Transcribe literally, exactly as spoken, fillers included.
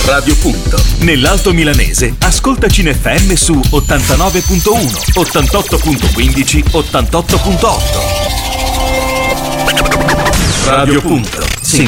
Radio Punto. Nell'Alto Milanese, ascoltaci in F M su ottantanove virgola uno, ottantotto virgola quindici, ottantotto virgola otto. Radio Punto.